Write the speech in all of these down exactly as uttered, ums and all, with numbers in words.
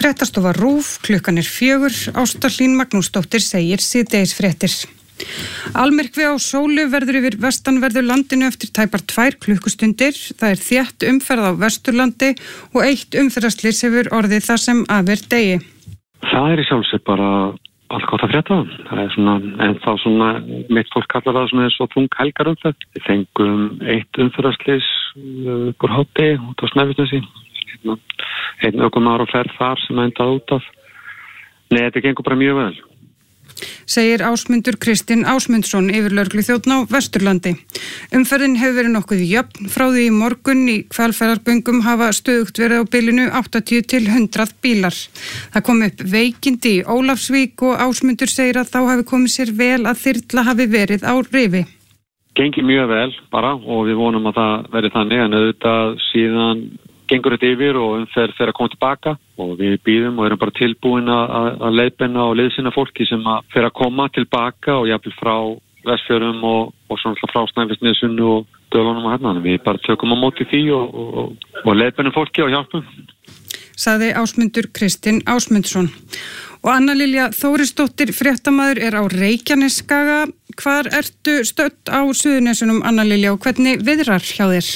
Fréttastofa RÚV, klukkan er fjögur, Ásta Hlín Magnúsdóttir segir síðdegisfréttir. Almyrkvi á sólu verður yfir vestanverðu landinu eftir tæpar tvær klukkustundir. Það er þétt umferð á Vesturlandi og eitt umferðarslys hefur orðið það sem af er degi. Það er í sjálfsög bara allt gott að frétta. Það er svona, en þá svona, mitt fólk kallar það svona svo þung helgarumferð. Við fengum eitt umferðarslys upp úr hádegi út á Snæfellsnesi. Einn ökumaður á ferð þar sem endaði út af. Nei, þetta gengur bara mjög vel. Segir Ásmundur Kristinn Ásmundsson, yfirlögregluþjónn á Vesturlandi. Umferðin hefur verið nokkuð jöfn frá því í morgun. Í Hvalfjarðargöngum hafa stöðugt verið á bilinu áttatíu til hundrað bílar. Það kom upp veikindi í Ólafsvík og Ásmundur segir að þá hafi komið sér vel að þyrla hafi verið á rifi. Gengi mjög vel bara og við vonum að það verði þannig, en auðvitað síðan gengur þetta yfir og umferð fer að koma tilbaka og við býðum og erum bara tilbúin að, að leiðbeina og liðsinna fólki sem að fer að koma tilbaka og jafnvel frá Vestfjörðum og, og svona frá Snæfellsnesinu og Dölunum og hérna. Við bara tökum á móti því og, og, og leiðbeinum fólki og hjálpum. Sagði Ásmundur Kristinn Ásmundsson. Og Anna Lilja Þórisdóttir, fréttamaður, er á Reykjanesskaga. Hvar ertu stödd á Suðurnesunum, Anna Lilja, og hvernig viðrar hjá þér?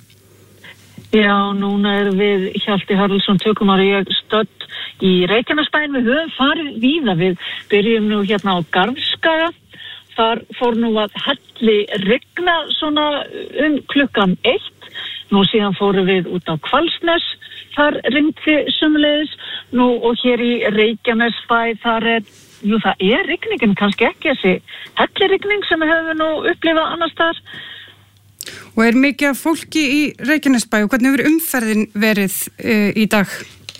Já, núna er við Hjalti Haraldsson tökumar og ég stödd í Reykjanesbæinn. Við höfum farið víða. Við byrjum nú hérna á Garðskaga. Þar fór nú að helli rigna svona um klukkan eitt. Nú síðan fórum við út á Hvalsnes. Þar rigndi sömuleiðis. Nú og hér í Reykjanesbæ þar er, jú það er rigningin kannski ekki þessi hellirigning sem við höfum nú upplifað annars staðar. Og er mikið af fólki í Reykjanesbæ og hvernig hefur umferðin verið uh, í dag?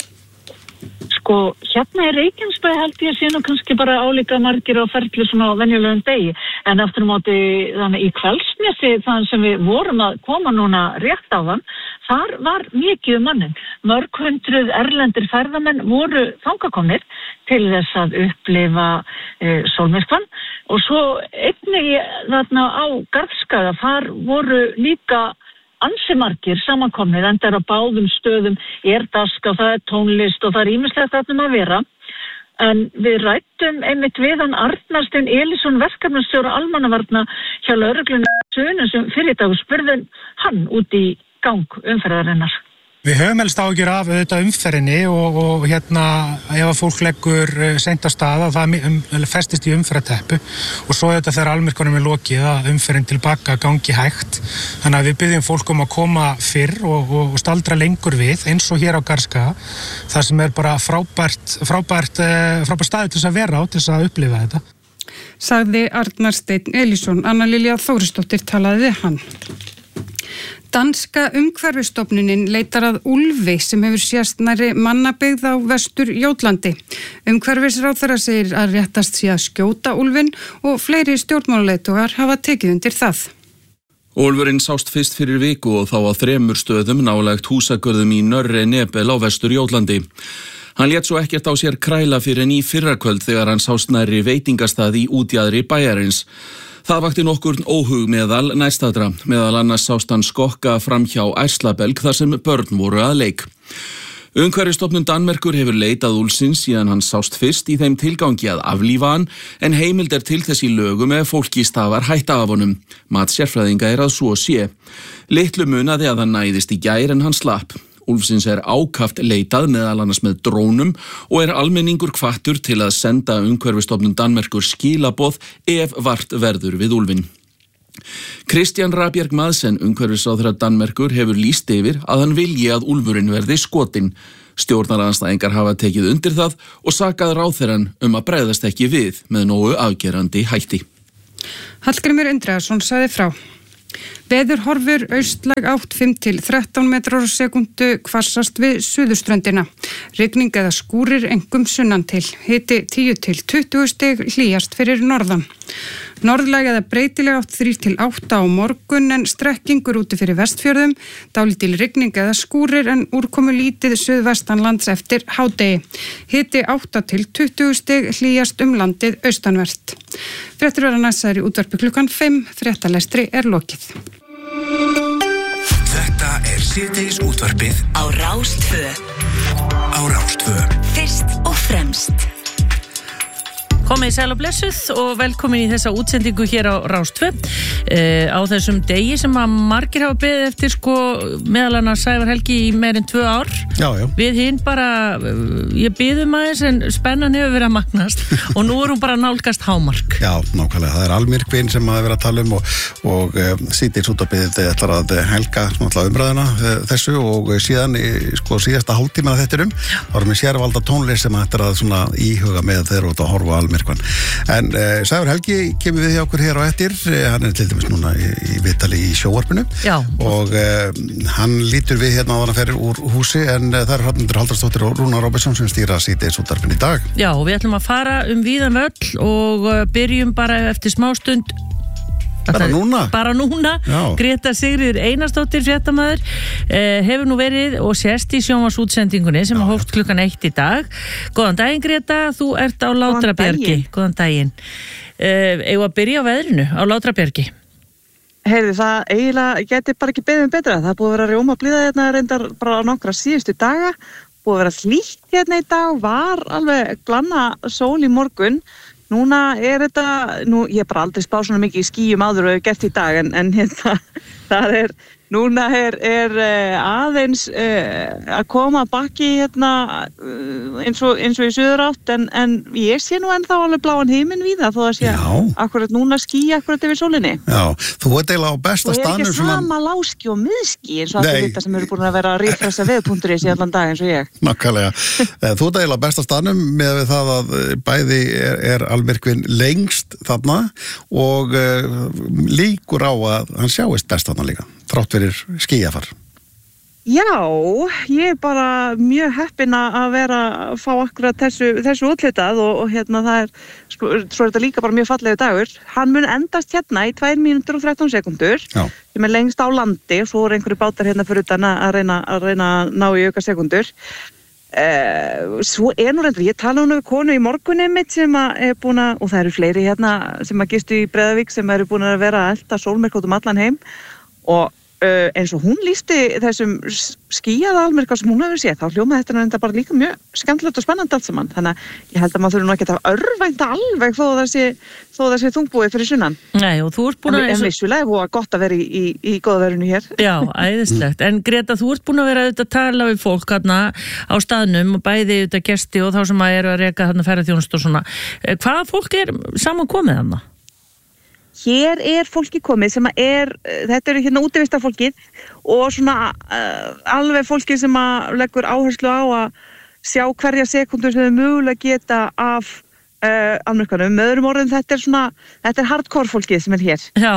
Sko, hérna í Reykjanesbæ held ég að sé nú kannski bara álíka margir á ferli svona á venjulegum degi. En aftur á móti þannig í Hvalsnesi, þannig sem við vorum að koma núna rétt á þann, þar var mikið mannin. Mörg hundruð erlendir ferðamenn voru þangakomnir til þess að upplifa e, sólmyrkvann. Og svo einnig þarna á Garðskaga, þar voru líka ansi margir samankomnir, enda er á báðum stöðum er daska, það er tónlist og það er ýmislegt þarna að vera. En við rættum einmitt við hann Arnar Stein Elísson, verkefnastjóra almannavarna hjá lögreglunni Suðurnesjum fyrir í dag og spurði hann út í gang umferðarinnar. Við höfum helst áhyggjur af auðvitað umferðinni og, og hérna ef að fólk leggur seint af stað að það um, festist í umferðateppu og svo auðvitað þegar almyrkvanum er lokið að umferðin tilbaka gangi hægt. Þannig að við byggjum fólk um að koma fyrr og, og, og staldra lengur við eins og hér á Garðskaga. Það sem er bara frábært, frábært, frábært staði til þess að vera á, til þess að upplifa þetta. Sagði Arnar Steinn Elísson. Anna Lilja Þórisdóttir talaði við hann. Danska umhverfisstofnunin leitar að úlfi sem hefur sést nærri mannabyggð á Vestur Jótlandi. Umhverfisráðherra segir að réttast sé að skjóta úlfinn og fleiri stjórnmálaleiðtogar hafa tekið undir það. Úlfurinn sást fyrst fyrir viku og þá á þremur stöðum nálægt húsagörðum í Nörre Nebel á Vestur Jótlandi. Hann lét svo ekkert á sér kræla fyrir en í fyrrakvöld þegar hann sást nærri veitingastað í útjaðri bæjarins. Það vakti nokkurn óhug meðal næstadra, meðal annars sást hann skokka fram hjá Ærslabelg þar sem börn voru að leik. Umhverfisstofnun Danmerkur hefur leitað úlfsins síðan hann sást fyrst í þeim tilgangi að aflífa hann, en heimild er til þess í lögum ef fólki stafar hætta af honum. Mat sérfræðinga er að svo sé. Litlu munaði að hann næðist í gær en hann slapp. Úlfsins er ákaft leitað meðal annars með drónum og er almenningur hvattur til að senda umhverfisstofnun Danmerkur skilaboð ef vart verður við úlfinn. Kristján Rabjerg Madsen, umhverfisráðherra Danmerkur, hefur lýst yfir að hann vilji að úlfurinn verði skotinn. Stjórnarandstæðingar hafa tekið undir það og sakað ráðherrann um að bregðast ekki við með nógu afgerandi hætti. Hallgrímur Indriðason sagði frá. Veðurhorfur austlæg átt fimm til þrettán metrar á sekundu hvassast við suðurströndina. Rigning eða skúrir engum sunnan til. Hiti tíu til tuttugu stig, hlýjast fyrir norðan. Norðlæg eða breytileg átt þrír til átta á morgun en strekkingur úti fyrir Vestfjörðum. Dálítil rigning eða skúrir en úrkomu lítið suðvestanlands eftir hádegi. Hiti átta til tuttugu stig, hlýjast um landið austanvert. Fréttir verða næstar í útvarpi klukkan fimm. Fréttalestri er lokið. Þetta er síðdegis útvarpið á Rás tvö. Á Rás tvö. Komið sæl og blessuð og velkomin í þessa útsendingu hér á Rás tvö uh, á þessum degi sem að margir hafa beðið eftir sko meðal annars Sævar Helgi í meirinn tvö ár. Já, já. Við hinn bara, uh, ég biðum aðeins en spennan hefur verið að magnast og nú er hún bara nálgast hámark. Já, nákvæmlega. Það er almyrkvinn sem að vera að tala um og, og uh, síðan útvarpið ætlar að helga umræðuna uh, þessu og síðan sko síðasta hálftíma þetta um, þá erum við sérvalda tónlist sem ætlar að svona íhuga með þeirra út að horfa á almyrkvann. En uh, Sævar Helgi kemur við hjá okkur hér á eftir, uh, hann er til dæmis núna í, í vitali í sjóvarpinu Já. og uh, hann lítur við hérna á hann að ferja úr húsi en uh, það er Hrafnhildur Halldórsdóttir og Rúnar Robertsson sem stýra síðdeis útvarpinu í dag. Já, og við ætlum að fara um víðan völl og uh, byrjum bara eftir smástund Bara núna? Bara núna. Já. Greta Sigríður Einarsdóttir, fréttamaður, eh, hefur nú verið og sést í sjónvarpsútsendingunni sem að hófst klukkan eitt í dag. Góðan daginn, Greta, þú ert á Látrabjargi. Góðan daginn. Eh, eigum að byrja á veðrinu á Látrabjargi? Heyrðu, það eiginlega geti bara ekki beðið um betra. Það er búið að vera rjóma blíða hérna reyndar bara á nokkra síðustu daga. Búið að vera hlýtt hérna í dag, var alveg glanna sól í morgun. Núna er þetta, nú ég er bara aldrei spáð svona mikið í skýjum áður og hefur gert í dag en, en hérna, það er, núna er, er aðeins uh, að koma baki hérna uh, eins, og, eins og í suðurátt en, en ég sé nú ennþá alveg bláan heiminn víða þó að sé akkurat núna skýja akkurat yfir sólinni. Já, þú ert eiginlega á besta stanum. Og er ekki sama láski og miðski eins og allir þetta sem eru búin að vera að rífressa veðpunturins í allan dag eins og ég. Nákvæmlega. Þú ert eiginlega á besta stanum með við það að bæði er, er almyrkvinn lengst þarna og uh, líkur á að hann sjáist best þarna líka. Þrátt fyrir skýjafar. Já, ég er bara mjög heppin að vera að fá akkurat þessu, þessu útlitað og, og hérna það er, svo er þetta líka bara mjög fallegu dagur. Hann mun endast hérna í tvær mínútur og þrettán sekúndur, sem er lengst á landi, svo er einhverju bátar hérna fyrir utan að reyna að reyna að ná í auka sekundur. Uh, svo er nú reyndur, ég tala nú við konu í morgunni mitt sem að er búin að, og það eru fleiri hérna sem að gistu í Breiðavík sem eru búin að vera að elta sólmyrkva út um allan heim og Uh, eins og hún lýsti þessum skýjaða almyrkva sem hún hefur séð, þá hljómaði þetta enda bara líka mjög skemmtilegt og spennandi allt saman, þannig að ég held að maður þurfi nú ekki að örvænta alveg þó það sé, þó það sé þungbúið fyrir sunnan. Nei, og þú ert búin að... En, en vissulega búið gott að vera í, í, í góðverðinu hér. Já, æðislegt. En Greta, þú ert búin að vera auðvitað að tala við fólk hérna á staðnum og bæði auðvitað gesti og þá sem að eru að reka þarna ferðaþjónustu og svona. Hvaða fólk er saman komið þarna? Hér er fólki komið sem er, þetta eru hérna útivistarfólkið og svona uh, alveg fólkið sem að leggur áherslu á að sjá hverja sekundur sem þau mögulega geta af uh, almyrkvanum. Með öðrum orðum þetta er svona, þetta er hardcore fólkið sem er hér. Já,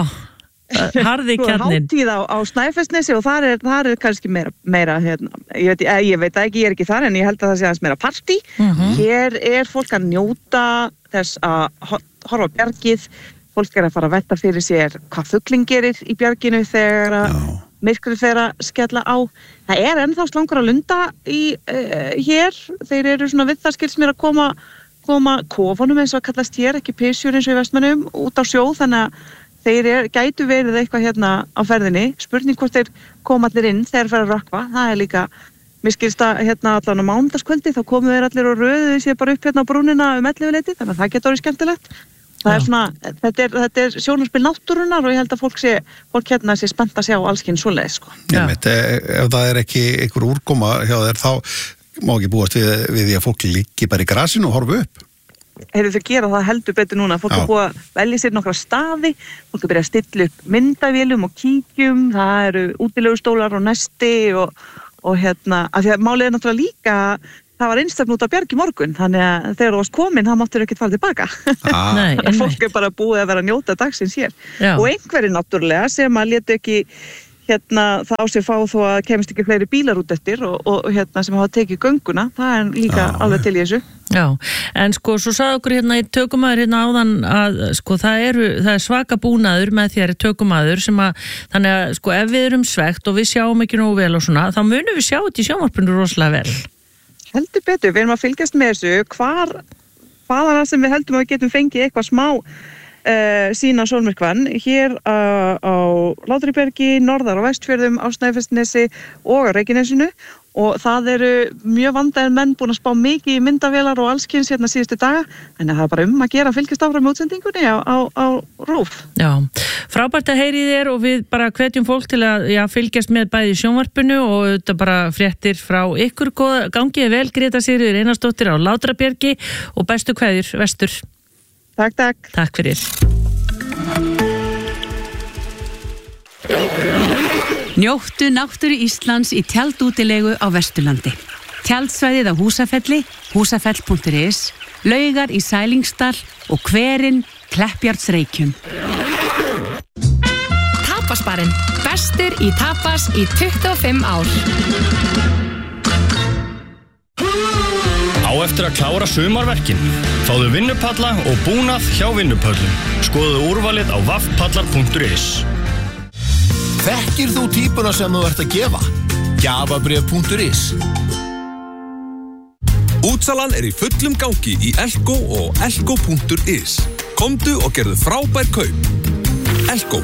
harði kjarnin. Hátíð á, á Snæfellsnesi og þar er, þar er kannski meira, meira hérna, ég veit, ég veit ekki, ég er ekki þar en ég held að það sé aðeins meira partí. Mm-hmm. Hér er fólk að njóta þess að horfa á bjargið. Fólk er að fara að velta fyrir sér hvað fugling gerir í bjarginu þegar að myrkrið fer að skella á. Það er ennþá slangur að lunda í, uh, hér. Þeir eru svona við það skils mér að koma, koma kofunum eins og að kallast hér, ekki pysjur eins og í Vestmannum, út á sjó. Þannig að þeir er, gætu verið eitthvað hérna á ferðinni. Spurning hvort þeir koma allir inn þegar þeir fer að rökkva. Það er líka, mér skilst að hérna allan á mánudagskvöldi þá komu þeir allir og röðuðu sér bara upp hérna á brúnina um ellefuleyti. Þannig að það getur orðið skemmtilegt. Það er svona, þetta er, þetta er sjónarspil náttúrunnar og ég held að fólk sé, fólk hérna sé spennt að sjá allskinn svoleiðis, sko. Já, mitt, ef það er ekki einhver úrkoma hjá þér, þá má ekki búast við, við því að fólk liggi bara í grasinu og horfa upp. Heyrðu, þau gera það heldur betur núna. Fólk Já. er búið að velja sér nokkra staði, fólk er byrjað að stilla upp myndavélum og kíkjum, það eru útilegustólar og nesti og, og hérna, af því að málið er náttúrulega líka það var einstakn út á bjarg í morgun, þannig að þegar þú varst komin, það máttur ekkert fara tilbaka. Ah. Nei, þannig að fólk er bara búið að vera að njóta dagsins hér. Já. Og einhverjir náttúrulega sem að létu ekki hérna þá sér fá þó að kemist ekki fleiri bílar út eftir og, og hérna sem hafa tekið gönguna, það er líka ah. alveg til í þessu. Já, en sko, svo sagði okkur hérna í tökumæður hérna áðan að sko það eru, það er svaka búnaður með þér tökumæður sem að, þannig að sko ef við erum svegt og við sjáum ekki nógu vel og svona, þá munum við sjá þetta í sjónvarpinu rosalega vel. Heldur betur, við erum að fylgjast með þessu, hvar, hvaðana sem við heldum að við getum fengið eitthvað smá uh, sína sólmyrkvann, hér uh, á Látrabjargi, norðar á Vestfjörðum, á Snæfellsnesi og á Reykjanesinu og það eru mjög vandaðir menn búin að spá mikið í myndavélar og allskyns hérna síðustu daga, þannig að það er bara um að gera að fylgjast áfram með útsendingunni á, á, á RÚV. Já, frábært að heyri þér og við bara hvetjum fólk til að já, fylgjast með bæði sjónvarpinu og þetta bara fréttir frá ykkur. Góða, gangið vel, Greta Sigríður Einarsdóttir á Látrabjargi og bestu kveðjur vestur. Takk, takk. Takk fyrir. Njóttu náttúru Íslands í tjaldútilegu á Vesturlandi. Tjaldsvæðið á Húsafelli, húsafell punktur is, Laugar í Sælingsdal og Hverinn, Kleppjárnsreykjum. Tapasbarinn. Bestur í tapas í tuttugu og fimm ár. Á eftir að klára sumarverkin. Fáðu vinnupalla og búnað hjá Vinnupöllum. Skoðuðu úrvalið á vaffpallar punktur is. Þekkir þú típuna sem þú ert að gefa? Gjafabréf punktur is. Útsalan er í fullum gangi í Elko og Elko punktur is. Komdu og gerðu frábær kaup. Elko.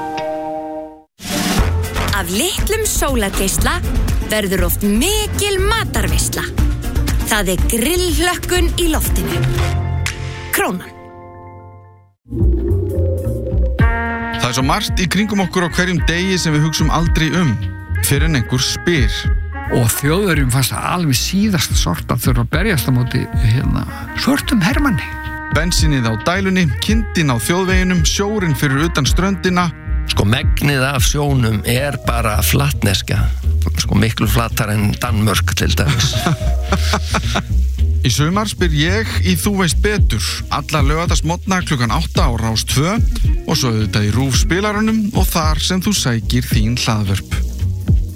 Af litlum sólargeisla verður oft mikil matarveisla. Það er grillhlökkun í loftinu. Krónan. Það er svo margt í kringum okkur á hverjum degi sem við hugsum aldrei um, fyrir en einhver spyr. Og Þjóðverjum fannst það alveg síðast sort að þurfa að berjast á móti hérna, svörtum hermanni. Bensínið á dælunni, kindin á þjóðveginum, sjórinn fyrir utan ströndina. Sko megnið af sjónum er bara flatneska, sko miklu flatar en Danmörk til dæmis. Í sumar spyr ég í Þú veist betur, alla laugardagsmorgna klukkan átta á Rás tvö og svo auðvitað í RÚV spilarunum og þar sem þú sækir þín hlaðvörp.